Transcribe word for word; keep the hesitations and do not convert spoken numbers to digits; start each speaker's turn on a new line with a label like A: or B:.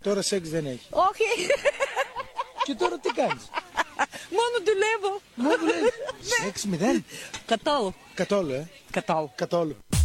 A: Τώρα σεξ δεν έχει.
B: Όχι.
A: Και τώρα τι κάνεις?
B: Μόνο δουλεύω.
A: Μόνο δουλεύεις. Σεξ μηδέν.
B: Καθόλου.
A: Καθόλου, ε.
B: Καθόλου.
A: Καθόλου.